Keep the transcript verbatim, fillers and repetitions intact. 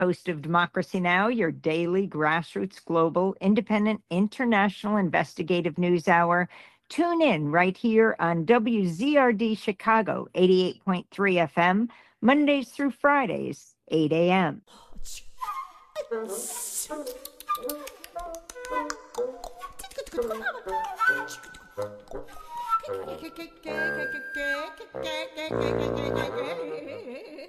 host of Democracy Now!, your daily grassroots, global, independent, international investigative news hour. Tune in right here on W Z R D Chicago, eighty-eight point three F M, Mondays through Fridays, eight a.m.